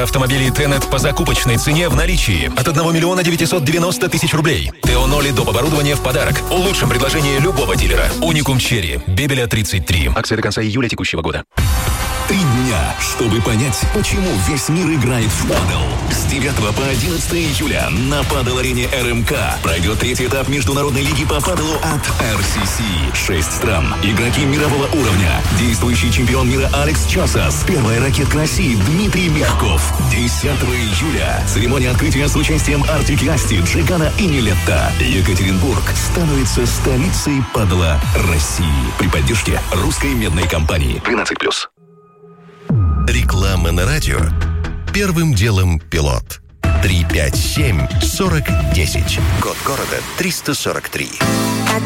Автомобили Тенет по закупочной цене в наличии от 1 миллиона 990 тысяч рублей. Теоноли доп. Оборудование в подарок. Улучшим предложение любого дилера. Уникум Черри. Бебеля 33. Акция до конца июля текущего года. 3 дня, чтобы понять, почему весь мир играет в падл. С 9 по 11 июля на падл-арене РМК пройдет 3-й этап Международной лиги по падлу от RCC. 6 стран, игроки мирового уровня, действующий чемпион мира Алекс Чосас, первая ракетка России Дмитрий Мягков. 10 июля церемония открытия с участием Артик и Асти, Джигана и Нилетта. Екатеринбург становится столицей падла России при поддержке русской медной компании. 12+. Реклама на радио. Первым делом пилот. 357-4010. Код города 343.